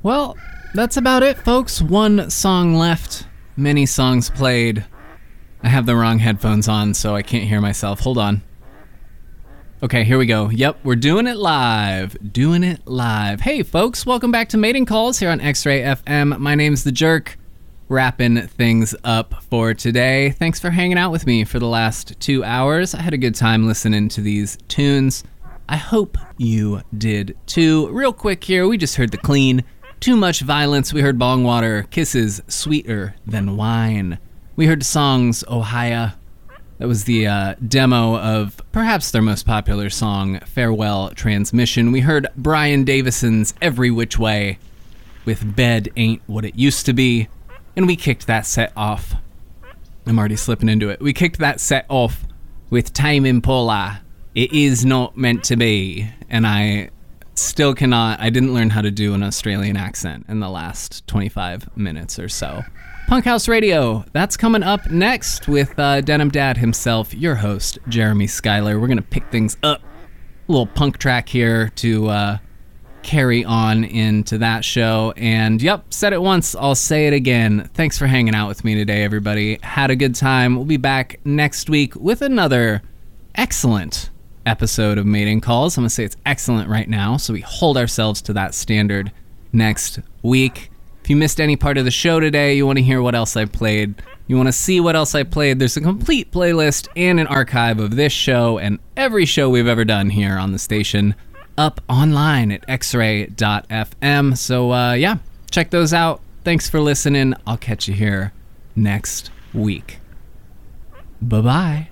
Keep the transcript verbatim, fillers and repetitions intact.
Well, that's about it, folks. One song left, many songs played. I have the wrong headphones on, so I can't hear myself. Hold on. Okay, here we go. Yep, we're doing it live. Doing it live. Hey, folks, welcome back to Mating Calls here on X-Ray F M. My name's The Jerk, wrapping things up for today. Thanks for hanging out with me for the last two hours. I had a good time listening to these tunes. I hope you did too. Real quick here, we just heard The Clean, Too Much Violence. We heard Bongwater, Kisses Sweeter Than Wine. We heard the songs Ohio. That was the uh, demo of perhaps their most popular song, Farewell Transmission. We heard Brian Davison's Every Which Way with Bed Ain't What It Used to Be. And we kicked that set off. I'm already slipping into it. We kicked that set off with Tame Impala, It Is Not Meant to Be. And I still cannot, I didn't learn how to do an Australian accent in the last twenty-five minutes or so. Punk House Radio, that's coming up next with uh, Denim Dad himself, your host, Jeremy Schuyler. We're going to pick things up. A little punk track here to uh, carry on into that show. And yep, said it once, I'll say it again. Thanks for hanging out with me today, everybody. Had a good time. We'll be back next week with another excellent episode of Mating Calls. I'm going to say it's excellent right now, so we hold ourselves to that standard next week. If you missed any part of the show today, you want to hear what else I played, you want to see what else I played, there's a complete playlist and an archive of this show and every show we've ever done here on the station up online at x ray dot f m. So, uh, yeah, check those out. Thanks for listening. I'll catch you here next week. Bye-bye.